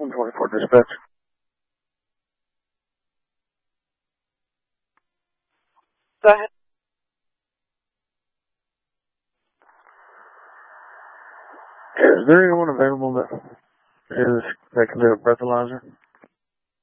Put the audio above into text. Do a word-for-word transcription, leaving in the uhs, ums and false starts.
one twenty-four dispatch. Go ahead. Is there anyone available that is that can do a breathalyzer?